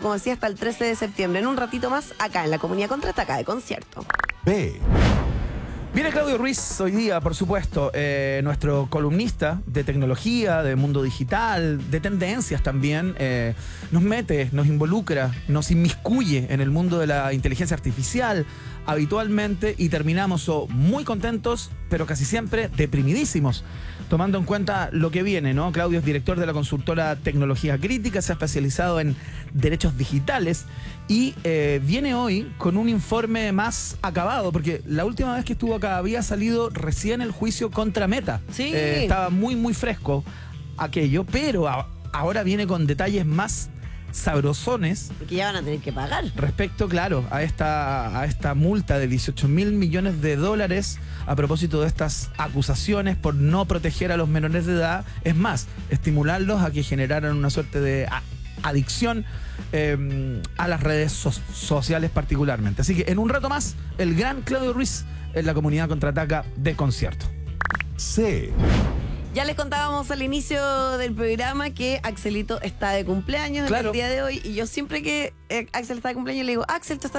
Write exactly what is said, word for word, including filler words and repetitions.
como decía, hasta el trece de septiembre. En un ratito más, acá en la Comunidad Contraataca de concierto. B. Viene Claudio Ruiz hoy día, por supuesto, eh, nuestro columnista de tecnología, de mundo digital, de tendencias también. Eh, nos mete, nos involucra, nos inmiscuye en el mundo de la inteligencia artificial habitualmente y terminamos o muy contentos, pero casi siempre deprimidísimos, tomando en cuenta lo que viene, ¿no? Claudio es director de la consultora Tecnología Crítica, se ha especializado en derechos digitales y eh, viene hoy con un informe más acabado, porque la última vez que estuvo acá había salido recién el juicio contra Meta. Sí. Eh, estaba muy, muy fresco aquello, pero a, ahora viene con detalles más sabrosones. Porque ya van a tener que pagar. Respecto, claro, a esta, a esta multa de dieciocho mil millones de dólares a propósito de estas acusaciones por no proteger a los menores de edad. Es más, estimularlos a que generaran una suerte de a, adicción eh, a las redes so sociales particularmente. Así que en un rato más, el gran Claudio Ruiz en la Comunidad Contraataca de concierto. C. Ya les contábamos al inicio del programa que Axelito está de cumpleaños Claro. el día de hoy. Y yo siempre que eh, Axel está de cumpleaños le digo, Axel, tú estás